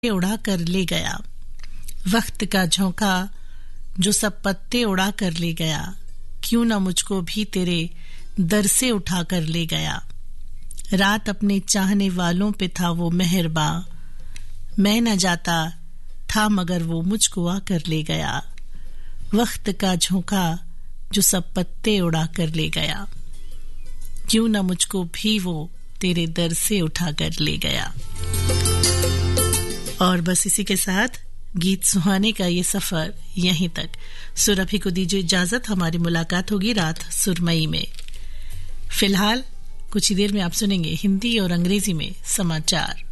उड़ा कर ले गया। वक्त का झोंका जो सब पत्ते उड़ा कर ले गया, क्यों न मुझको भी तेरे दर से उठा कर ले गया। रात अपने चाहने वालों पे था वो मेहरबां, मैं न जाता था मगर वो मुझको आकर ले गया। वक्त का झोंका जो सब पत्ते उड़ा कर ले गया, क्यों न मुझको भी वो तेरे दर से उठा कर ले गया। और बस इसी के साथ गीत सुहाने का ये सफर यहीं तक। सुरभि को दीजिए इजाजत, हमारी मुलाकात होगी रात सुरमई में। फिलहाल कुछ ही देर में आप सुनेंगे हिंदी और अंग्रेजी में समाचार।